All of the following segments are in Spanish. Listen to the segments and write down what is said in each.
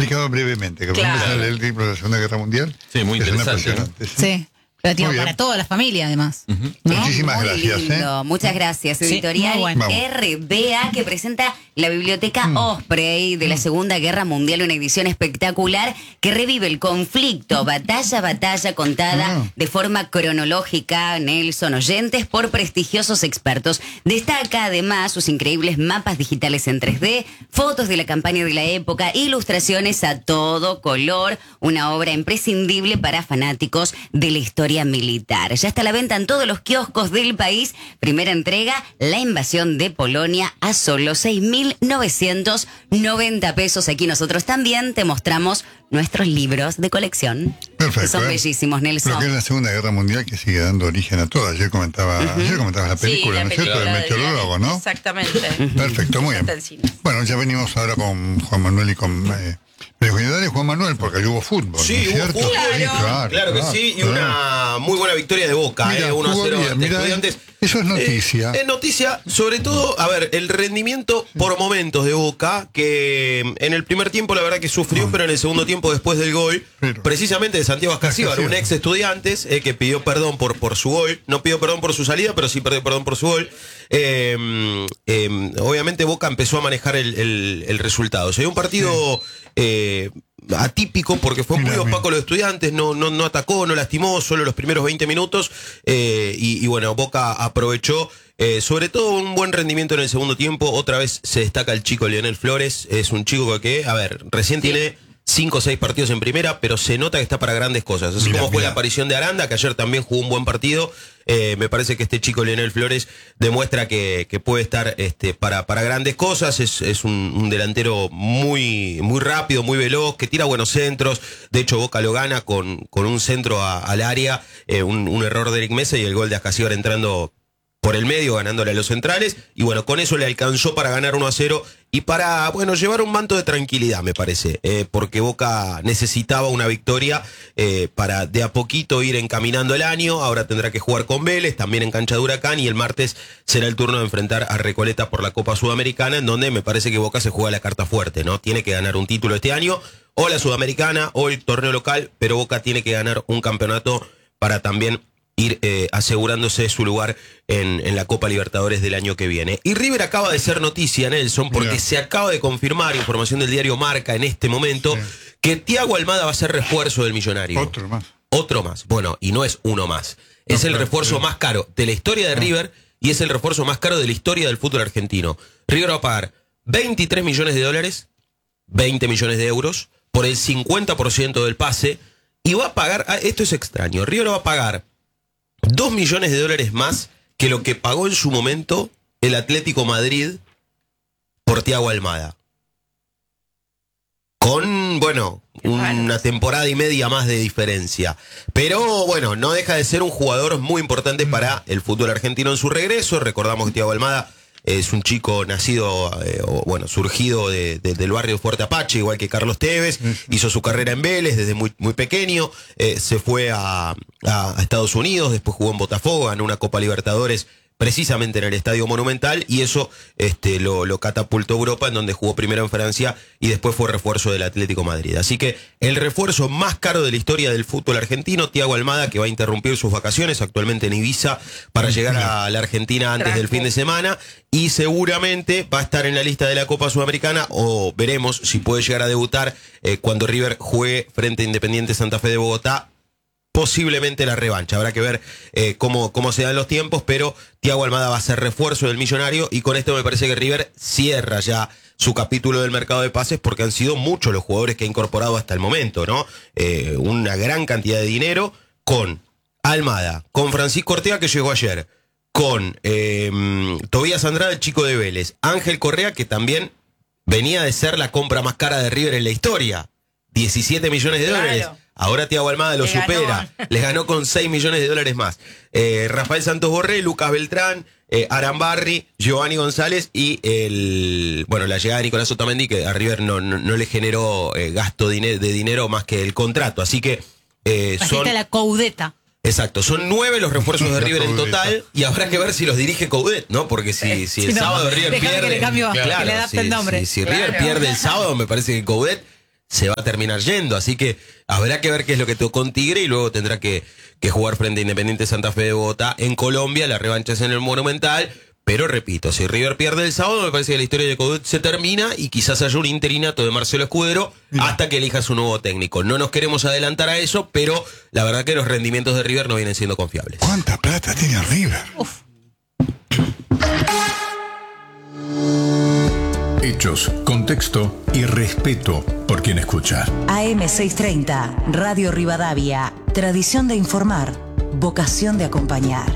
explicado brevemente, que Claro. empezar a leer el libro de la Segunda Guerra Mundial. Sí, muy que son interesante, apasionantes. Sí. Pero digo, Muy bien. para toda la familia, además. ¿no? Muchísimas Muy gracias. lindo. Muchas gracias. Sí, Editorial muy bueno. Vamos. RBA, que presenta la Biblioteca Osprey de la Segunda Guerra Mundial, una edición espectacular que revive el conflicto, batalla a batalla, contada de forma cronológica, Nelson, oyentes, por prestigiosos expertos. Destaca además sus increíbles mapas digitales en 3D, fotos de la campaña de la época, ilustraciones a todo color, una obra imprescindible para fanáticos de la historia militar. Ya está a la venta en todos los kioscos del país. Primera entrega, La invasión de Polonia, a solo 6.990 pesos. Aquí nosotros también te mostramos nuestros libros de colección. Perfecto. Que son bellísimos, Nelson. Lo que es la Segunda Guerra Mundial, que sigue dando origen a todo. Ayer comentabas la película, ¿no es cierto? Del meteorólogo, ¿no? Exactamente. Perfecto, muy bien. Está el cine. Bueno, ya venimos ahora con Juan Manuel y con... pero dale, Juan Manuel, porque ahí hubo fútbol, Sí, ¿no es hubo cierto? fútbol. Sí, Claro que sí, y una muy buena victoria de Boca, Mira, 1-0 jugó bien, ante mira, Estudiantes. eso es noticia. Es noticia, sobre todo, a ver, el rendimiento por momentos de Boca, que en el primer tiempo la verdad que sufrió, pero en el segundo tiempo, después del gol, Pero- precisamente de Santiago Ascasíbar, un Ascasíbar. ex Estudiantes, que pidió perdón por su gol, no pidió perdón por su salida, pero sí pidió perdón por su gol. Obviamente Boca empezó a manejar el resultado. O sea, un partido atípico porque fue muy opaco los Estudiantes, no atacó, no lastimó, solo los primeros 20 minutos y bueno, Boca aprovechó sobre todo un buen rendimiento en el segundo tiempo. Otra vez se destaca el chico Lionel Flores, es un chico que, a ver, recién tiene 5 o 6 partidos en primera, pero se nota que está para grandes cosas. Así como fue la aparición de Aranda, que ayer también jugó un buen partido. Me parece que este chico Lionel Flores demuestra que puede estar para grandes cosas. Es un delantero muy rápido, muy veloz, que tira buenos centros. De hecho, Boca lo gana con un centro al área, un error de Eric Mesa y el gol de Ascasíbar entrando por el medio, ganándole a los centrales, y bueno, con eso le alcanzó para ganar 1-0 y para, bueno, llevar un manto de tranquilidad, me parece, porque Boca necesitaba una victoria para de a poquito ir encaminando el año. Ahora tendrá que jugar con Vélez, también en cancha de Huracán, y el martes será el turno de enfrentar a Recoleta por la Copa Sudamericana, en donde me parece que Boca se juega la carta fuerte, ¿no? Tiene que ganar un título este año, o la Sudamericana, o el torneo local, pero Boca tiene que ganar un campeonato para también ir asegurándose su lugar en la Copa Libertadores del año que viene. Y River acaba de ser noticia, Nelson, porque se acaba de confirmar, información del diario Marca en este momento, que Thiago Almada va a ser refuerzo del Millonario. Otro más. Bueno, y no es uno más. Es el refuerzo más caro de la historia de River y es el refuerzo más caro de la historia del fútbol argentino. River va a pagar 23 millones de dólares, 20 millones de euros, por el 50% del pase, y va a pagar, esto es extraño, River va a pagar 2 millones de dólares más que lo que pagó en su momento el Atlético Madrid por Thiago Almada. Con, bueno, una temporada y media más de diferencia. Pero, bueno, no deja de ser un jugador muy importante para el fútbol argentino en su regreso. Recordamos que Thiago Almada es un chico nacido, surgido del barrio Fuerte Apache, igual que Carlos Tevez. Hizo su carrera en Vélez desde muy pequeño. Se fue a Estados Unidos, después jugó en Botafogo, ganó una Copa Libertadores precisamente en el Estadio Monumental, y eso lo catapultó a Europa, en donde jugó primero en Francia y después fue refuerzo del Atlético Madrid. Así que el refuerzo más caro de la historia del fútbol argentino, Thiago Almada, que va a interrumpir sus vacaciones actualmente en Ibiza para llegar a la Argentina antes del fin de semana, y seguramente va a estar en la lista de la Copa Sudamericana, o veremos si puede llegar a debutar cuando River juegue frente a Independiente Santa Fe de Bogotá. Posiblemente la revancha, habrá que ver cómo se dan los tiempos, pero Thiago Almada va a ser refuerzo del Millonario, y con esto me parece que River cierra ya su capítulo del mercado de pases, porque han sido muchos los jugadores que ha incorporado hasta el momento, ¿no? Una gran cantidad de dinero, con Almada, con Francisco Ortega, que llegó ayer, con Tobías Andrade, el chico de Vélez, Ángel Correa, que también venía de ser la compra más cara de River en la historia, 17 millones de dólares. Ahora Thiago Almada lo supera, les ganó con 6 millones de dólares más. Rafael Santos Borré, Lucas Beltrán, Arambarri, Giovanni González y la llegada de Nicolás Otamendi, que a River no le generó gasto de dinero más que el contrato. Así que son la Coudeta. Exacto, son 9 los refuerzos de River en total, y habrá que ver si los dirige Coudet, ¿no? Porque si el sábado River pierde, que le adapte el nombre. Si River pierde el sábado, me parece que Coudet se va a terminar yendo. Así que habrá que ver qué es lo que tocó con Tigre y luego tendrá que jugar frente a Independiente Santa Fe de Bogotá en Colombia. La revancha es en el Monumental. Pero repito, si River pierde el sábado, me parece que la historia de Coudet se termina y quizás haya un interinato de Marcelo Escudero hasta que elija su nuevo técnico. No nos queremos adelantar a eso, pero la verdad que los rendimientos de River no vienen siendo confiables. ¿Cuánta plata tiene River? Uf. Hechos, contexto y respeto por quien escucha. AM630, Radio Rivadavia. Tradición de informar, vocación de acompañar.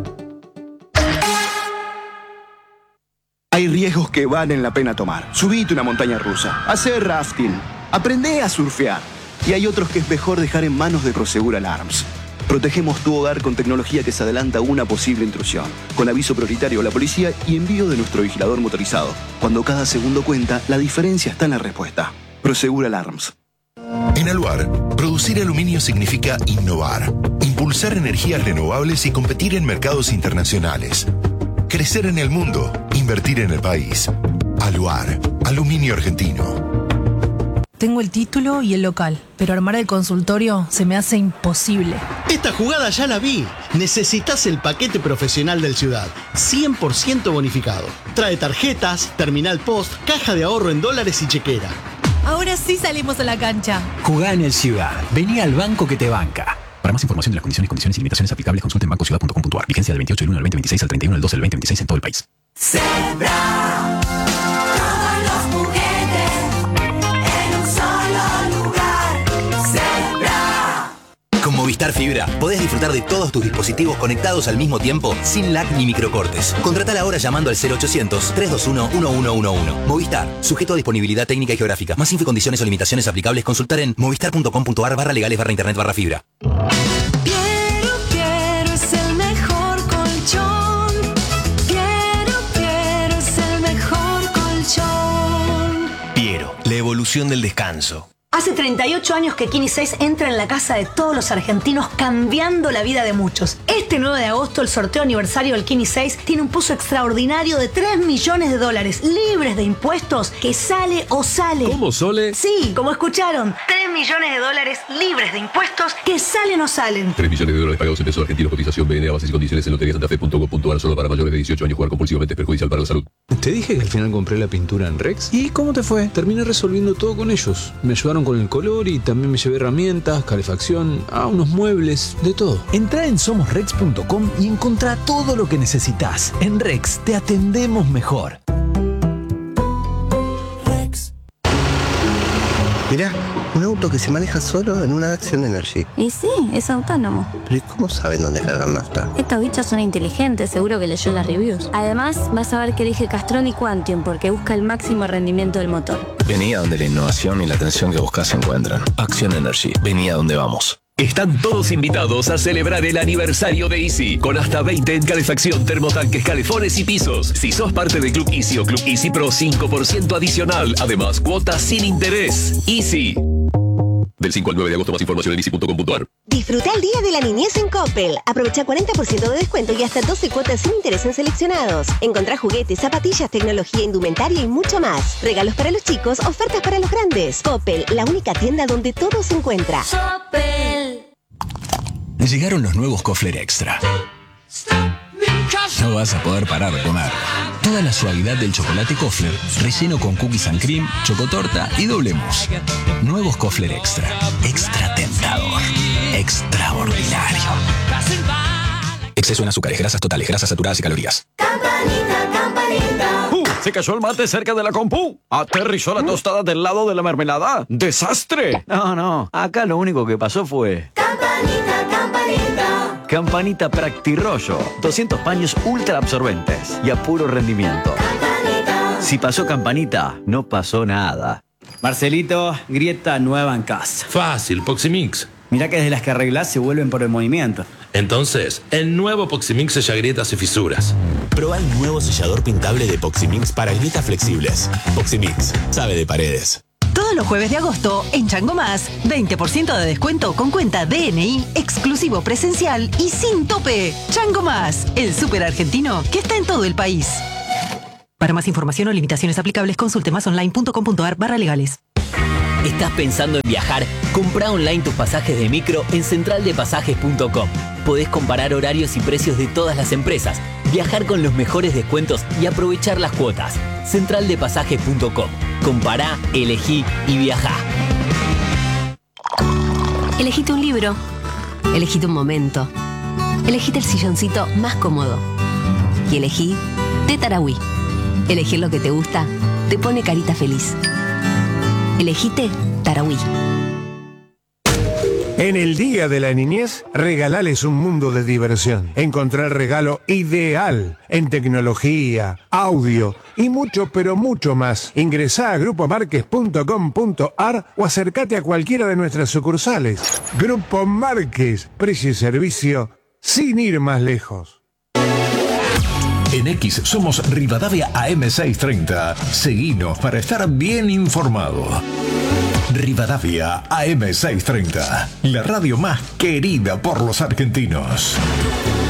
Hay riesgos que valen la pena tomar. Subite una montaña rusa, hacer rafting, aprende a surfear. Y hay otros que es mejor dejar en manos de Prosegur Alarms. Protegemos tu hogar con tecnología que se adelanta a una posible intrusión, con aviso prioritario a la policía y envío de nuestro vigilador motorizado. Cuando cada segundo cuenta, la diferencia está en la respuesta. Prosegur Alarms. En Aluar, producir aluminio significa innovar, impulsar energías renovables y competir en mercados internacionales. Crecer en el mundo, invertir en el país. Aluar, aluminio argentino. Tengo el título y el local, pero armar el consultorio se me hace imposible. Esta jugada ya la vi. Necesitas el paquete profesional del Ciudad, 100% bonificado. Trae tarjetas, terminal post, caja de ahorro en dólares y chequera. Ahora sí salimos a la cancha. Jugá en el Ciudad. Vení al banco que te banca. Para más información de las condiciones y limitaciones aplicables, consulte en bancociudad.com.ar. Vigencia del 28 del 1 al 2026 al 31 del 12 del 2026 en todo el país. Zebra, todos los juguetes en un solo lugar. Zebra. Con Movistar Fibra podés disfrutar de todos tus dispositivos conectados al mismo tiempo sin lag ni microcortes. Contratala ahora llamando al 0800-321-1111. Movistar, sujeto a disponibilidad técnica y geográfica. Más info, condiciones o limitaciones aplicables, consultar en movistar.com.ar/legales/internet/fibra. Piero es el mejor colchón. Piero es el mejor colchón. Piero, la evolución del descanso. Hace 38 años que Kini 6 entra en la casa de todos los argentinos, cambiando la vida de muchos. Este 9 de agosto, el sorteo aniversario del Kini 6 tiene un pozo extraordinario de $3 millones, libres de impuestos, que sale o sale. ¿Cómo, Sole? Sí, como escucharon, $3 millones libres de impuestos, que salen o salen. $3 millones pagados en pesos argentinos, cotización BNA, bases y condiciones en loteriasantafe.com.ar, solo para mayores de 18 años. Jugar compulsivamente es perjudicial para la salud. Te dije que al final compré la pintura en Rex. ¿Y cómo te fue? Terminé resolviendo todo con ellos. Me ayudaron con el color y también me llevé herramientas, calefacción, unos muebles, de todo. Entrá en somosrex.com y encontrá todo lo que necesitas. En Rex te atendemos mejor. Rex. Mirá, un auto que se maneja solo en una Action Energy. Y sí, es autónomo. ¿Pero y cómo saben dónde cargar nafta? Estos bichos son inteligentes, seguro que leyó las reviews. Además, vas a ver que elige Castrol y Quantium porque busca el máximo rendimiento del motor. Vení a donde la innovación y la atención que buscas se encuentran. Action Energy, vení a donde vamos. Están todos invitados a celebrar el aniversario de Easy, con hasta 20 en calefacción, termotanques, calefones y pisos. Si sos parte del Club Easy o Club Easy Pro, 5% adicional. Además, cuotas sin interés. Easy. Del 5 al 9 de agosto, más información en easy.com.ar. Disfruta el Día de la Niñez en Coppel. Aprovecha 40% de descuento y hasta 12 cuotas sin interés en seleccionados. Encontrá juguetes, zapatillas, tecnología, indumentaria y mucho más. Regalos para los chicos, ofertas para los grandes. Coppel, la única tienda donde todo se encuentra. Coppel. Llegaron los nuevos Kofler Extra. No vas a poder parar de comer. Toda la suavidad del chocolate Kofler, relleno con cookies and cream, chocotorta y doble mousse. Nuevos Kofler Extra. Extra tentador. Extraordinario. Exceso en azúcares, grasas totales, grasas saturadas y calorías. Campanita, campanita. Se cayó el mate cerca de la compu. Aterrizó la tostada del lado de la mermelada. ¡Desastre! No. Acá lo único que pasó fue... Campanita, campanita. Campanita Practirollo. 200 paños ultra absorbentes y a puro rendimiento. Campanita. Si pasó Campanita, no pasó nada. Marcelito, grieta nueva en casa. Fácil, Poximix. Mirá que desde las que arreglás se vuelven por el movimiento. Entonces, el nuevo Poximix sella grietas y fisuras. Proba el nuevo sellador pintable de Poximix para grietas flexibles. Poximix, sabe de paredes. Todos los jueves de agosto, en Chango Más, 20% de descuento con cuenta DNI, exclusivo presencial y sin tope. Chango Más, el súper argentino que está en todo el país. Para más información o limitaciones aplicables, consulte masonline.com.ar/legales. ¿Estás pensando en viajar? Comprá online tus pasajes de micro en centraldepasajes.com. Podés comparar horarios y precios de todas las empresas, viajar con los mejores descuentos y aprovechar las cuotas. Centraldepasajes.com. Compará, elegí y viajá. Elegite un libro. Elegite un momento. Elegite el silloncito más cómodo. Y elegí Té Tarahui. Elegir lo que te gusta te pone carita feliz. Elegite Tarahui. En el Día de la Niñez, regalales un mundo de diversión. Encontrá el regalo ideal en tecnología, audio y mucho, pero mucho más. Ingresá a grupomarques.com.ar o acércate a cualquiera de nuestras sucursales. Grupo Márquez, precio y servicio sin ir más lejos. En X somos Rivadavia AM630. Seguinos para estar bien informado. Rivadavia AM630, la radio más querida por los argentinos.